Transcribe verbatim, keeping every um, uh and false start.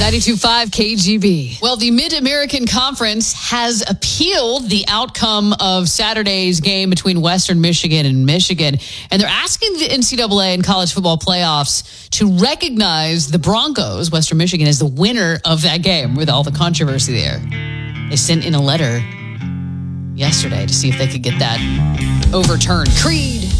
ninety-two point five K G B. Well, the Mid-American Conference has appealed the outcome of Saturday's game between Western Michigan and Michigan, and they're asking the N C double A and college football playoffs to recognize the Broncos, Western Michigan, as the winner of that game with all the controversy there. They sent in a letter yesterday to see if they could get that overturned. Creed.